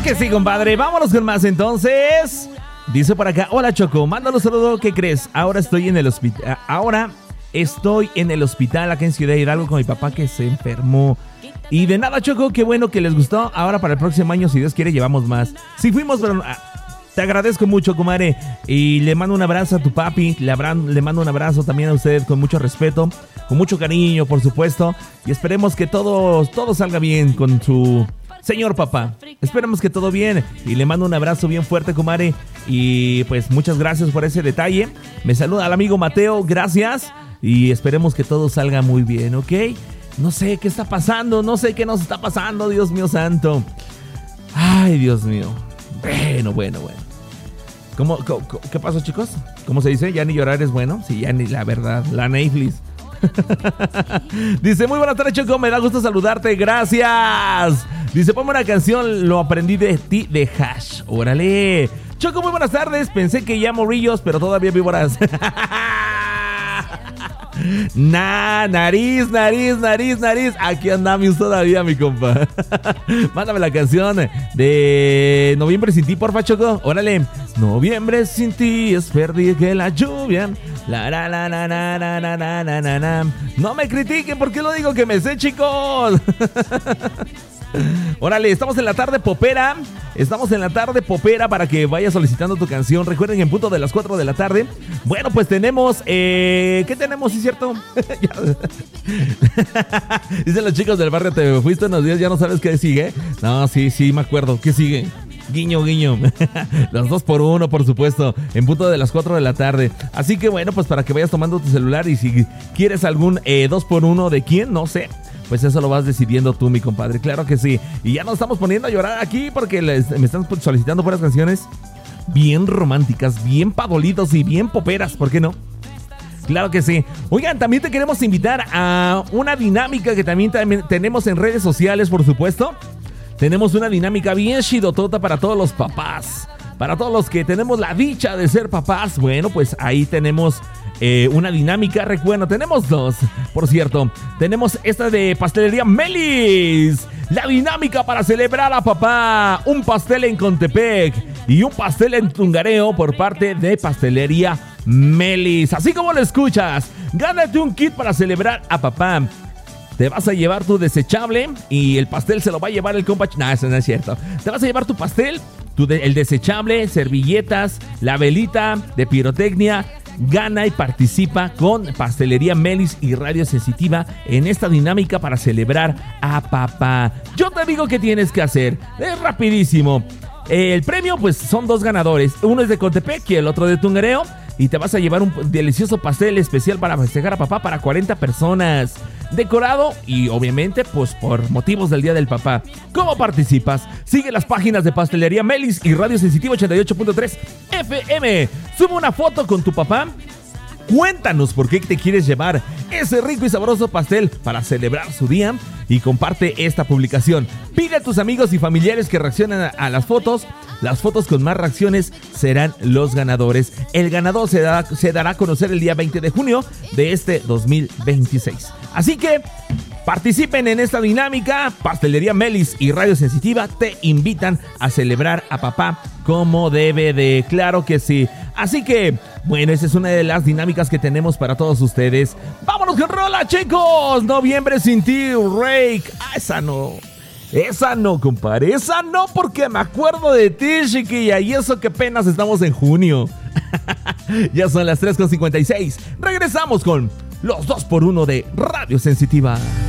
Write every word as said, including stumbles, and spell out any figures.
que sí, compadre. Vámonos con más entonces. Dice por acá, hola Choco, mándalo un saludo. ¿Qué crees? Ahora estoy en el hospital. Ahora estoy en el hospital acá en Ciudad Hidalgo con mi papá que se enfermó. Y de nada, Choco, qué bueno que les gustó. Ahora para el próximo año, si Dios quiere, llevamos más. Sí fuimos, pero te agradezco mucho, comadre. Y le mando un abrazo a tu papi. Le, abra- le mando un abrazo también a usted con mucho respeto, con mucho cariño, por supuesto. Y esperemos que todo, todo salga bien con su señor papá. Esperemos que todo bien. Y le mando un abrazo bien fuerte, comadre. Y pues muchas gracias por ese detalle. Me saluda al amigo Mateo, gracias. Y esperemos que todo salga muy bien, ¿ok? No sé qué está pasando, no sé qué nos está pasando, Dios mío santo. Ay, Dios mío. Bueno, bueno, bueno. ¿Cómo, cómo, ¿Qué pasó, chicos? ¿Cómo se dice? ¿Ya ni llorar es bueno? Sí, ya ni la verdad, la Netflix. Dice, muy buenas tardes, Choco, me da gusto saludarte, gracias. Dice, ponme una canción, lo aprendí de ti, de Hash. Órale. Choco, muy buenas tardes, pensé que ya morillos, pero todavía víboras. Nah, nariz, nariz, nariz, nariz. Aquí andamos todavía, mi compa. Mándame la canción de Noviembre sin ti, porfa, Choco. Órale. Noviembre sin ti es perder que la lluvia. La la la la la la la la la la la. No me critiquen porque lo digo que me sé, chicos. Órale, estamos en la tarde popera. Estamos en la tarde popera para que vayas solicitando tu canción. Recuerden, en punto de las cuatro de la tarde. Bueno, pues tenemos eh, ¿qué tenemos? ¿Sí es cierto? Dicen los chicos del barrio, te fuiste unos días, ya no sabes qué sigue. No, sí, sí, me acuerdo. ¿Qué sigue? Guiño, guiño. Los dos por uno, por supuesto. En punto de las cuatro de la tarde. Así que bueno, pues para que vayas tomando tu celular. Y si quieres algún eh, dos por uno de quién, no sé, pues eso lo vas decidiendo tú, mi compadre. Claro que sí. Y ya nos estamos poniendo a llorar aquí porque les, me están solicitando buenas canciones bien románticas, bien padolitos y bien poperas. ¿Por qué no? Claro que sí. Oigan, también te queremos invitar a una dinámica que también, también tenemos en redes sociales, por supuesto. Tenemos una dinámica bien chidotota para todos los papás. Para todos los que tenemos la dicha de ser papás. Bueno, pues ahí tenemos eh, una dinámica. Recuerda, tenemos dos, por cierto. Tenemos esta de Pastelería Melis. La dinámica para celebrar a papá. Un pastel en Contepec y un pastel en Tungareo por parte de Pastelería Melis. Así como lo escuchas, gánate un kit para celebrar a papá. Te vas a llevar tu desechable y el pastel se lo va a llevar el compa. No, eso no es cierto. Te vas a llevar tu pastel, tu de, el desechable, servilletas, la velita de pirotecnia. Gana y participa con Pastelería Melis y Radio Sensitiva en esta dinámica para celebrar a papá. Yo te digo qué tienes que hacer. Es rapidísimo. El premio, pues, son dos ganadores. Uno es de Contepec y el otro de Tungareo. Y te vas a llevar un delicioso pastel especial para festejar a papá para cuarenta personas. Decorado y obviamente pues por motivos del Día del Papá. ¿Cómo participas? Sigue las páginas de Pastelería Melis y Radio Sensitiva ochenta y ocho punto tres F M. Sube una foto con tu papá. Cuéntanos por qué te quieres llevar ese rico y sabroso pastel para celebrar su día y comparte esta publicación. Pide a tus amigos y familiares que reaccionen a, a las fotos. Las fotos con más reacciones serán los ganadores. El ganador se dará, se dará a conocer el día veinte de junio de este dos mil veintiséis. Así que participen en esta dinámica. Pastelería Melis y Radio Sensitiva te invitan a celebrar a papá como debe de. Claro que sí. Así que, bueno, esa es una de las dinámicas que tenemos para todos ustedes. ¡Vámonos con rola, chicos! Noviembre sin ti, Rake. Ah, esa no. Esa no, compadre. Esa no, porque me acuerdo de ti, chiquilla. Y eso que apenas estamos en junio. Ya son las tres con cincuenta y seis. Regresamos con los dos por uno de Radio Sensitiva.